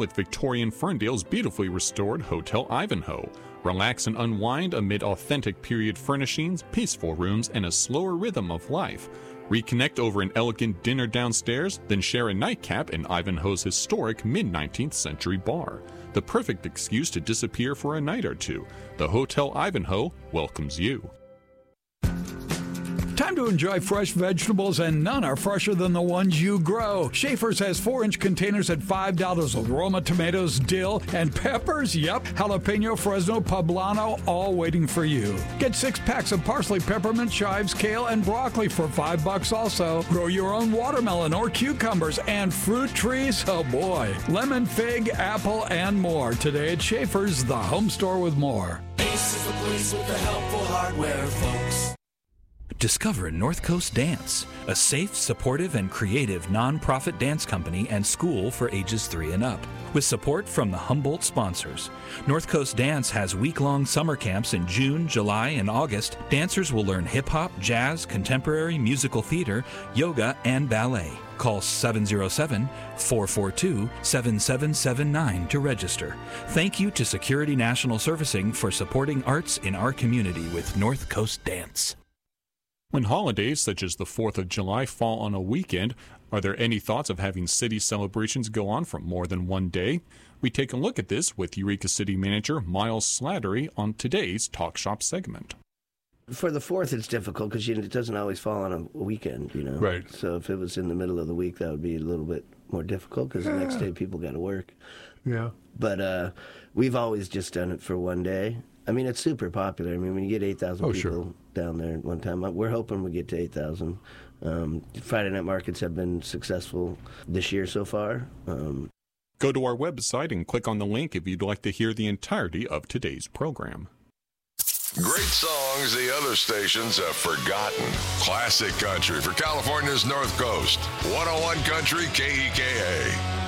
with Victorian Ferndale's beautifully restored Hotel Ivanhoe. Relax and unwind amid authentic period furnishings, peaceful rooms, and a slower rhythm of life. Reconnect over an elegant dinner downstairs, then share a nightcap in Ivanhoe's historic mid-19th century bar. The perfect excuse to disappear for a night or two. The Hotel Ivanhoe welcomes you. Time to enjoy fresh vegetables, and none are fresher than the ones you grow. Schaefer's has 4-inch containers at $5 with Roma tomatoes, dill, and peppers. Yep, jalapeno, Fresno, poblano, all waiting for you. Get 6 packs of parsley, peppermint, chives, kale, and broccoli for $5 also. Grow your own watermelon or cucumbers and fruit trees. Oh boy, lemon, fig, apple, and more. Today at Schaefer's, the home store with more. Ace is the place with the helpful hardware, folks. Discover North Coast Dance, a safe, supportive, and creative nonprofit dance company and school for ages 3 and up. With support from the Humboldt sponsors. North Coast Dance has week-long summer camps in June, July, and August. Dancers will learn hip-hop, jazz, contemporary, musical theater, yoga, and ballet. Call 707-442-7779 to register. Thank you to Security National Servicing for supporting arts in our community with North Coast Dance. When holidays such as the 4th of July fall on a weekend, are there any thoughts of having city celebrations go on for more than one day? We take a look at this with Eureka City Manager Miles Slattery on today's Talk Shop segment. For the 4th, it's difficult because it doesn't always fall on a weekend, you know. Right. So if it was in the middle of the week, that would be a little bit more difficult because the next day people got to work. Yeah. But we've always just done it for one day. I mean, it's super popular. I mean, when you get 8,000 people down there at one time, we're hoping we get to 8,000. Friday night markets have been successful this year so far. Go to our website and click on the link if you'd like to hear the entirety of today's program. Great songs the other stations have forgotten. Classic country for California's North Coast. 101 Country KEKA.